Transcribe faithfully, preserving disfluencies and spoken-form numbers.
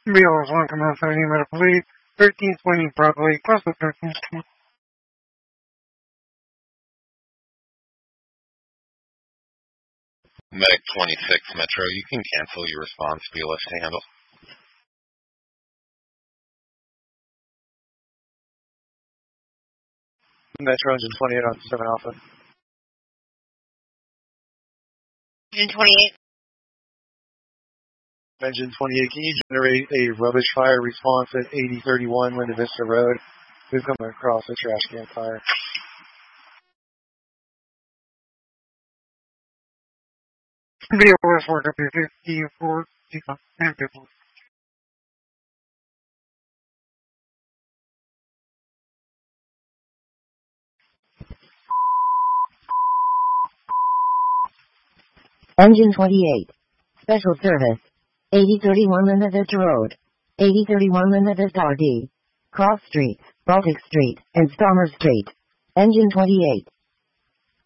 B L S one, command seventeen, medical lead, thirteen twenty, Broadway, cross the thirteen twenty. Medic twenty-six, Metro, you can cancel your response, B L S to handle. Metro, engine twenty-eight on seven Alpha. Engine twenty-eight. Engine twenty-eight, can you generate a rubbish fire response at eighty thirty-one Linda Vista Road? We've come across a trash can fire. B L S four, W fifty-four, and people. Engine twenty-eight. Special service. eighty thirty-one Linda Vista Road. eighty thirty-one Linda Vista R D. Cross Street, Baltic Street, and Stormer Street. Engine twenty-eight.